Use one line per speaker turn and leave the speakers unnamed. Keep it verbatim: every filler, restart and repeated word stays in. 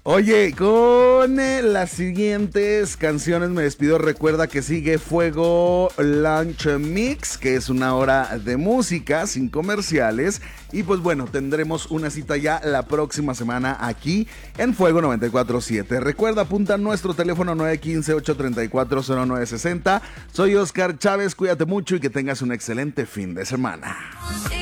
Oye, con eh, las siguientes canciones me despido. Recuerda que sigue Fuego Lunch Mix, que es una hora de música sin comerciales. Y pues bueno, tendremos una cita ya la próxima semana aquí en Fuego noventa y cuatro punto siete. Recuerda, apunta nuestro teléfono nueve uno cinco, ocho tres cuatro, cero nueve seis cero. Soy Oscar Chávez, cuídate mucho y que tengas un excelente fin de semana.